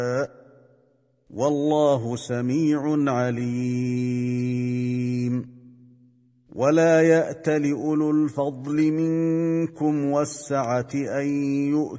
والله سميع عليم. ولا يأتل أولو الفضل منكم والسعة أن يؤتوا